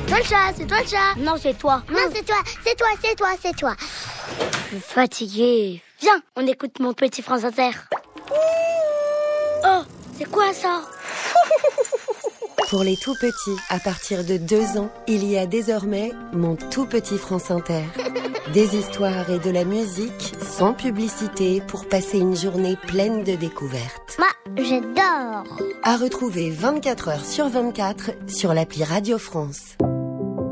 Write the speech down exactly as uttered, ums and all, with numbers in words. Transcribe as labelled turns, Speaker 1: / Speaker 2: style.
Speaker 1: Toi le chat, c'est toi le chat.
Speaker 2: Non, c'est toi.
Speaker 1: Non, c'est toi, c'est toi, c'est toi, c'est toi.
Speaker 2: Je suis fatiguée. Viens, on écoute Mon Petit France Inter. Oh, c'est quoi ça?
Speaker 3: Pour les tout petits, à partir de deux ans, il y a désormais Mon Tout Petit France Inter. Des histoires et de la musique sans publicité pour passer une journée pleine de découvertes.
Speaker 1: Moi, j'adore.
Speaker 3: À retrouver vingt-quatre heures sur vingt-quatre sur l'appli Radio France.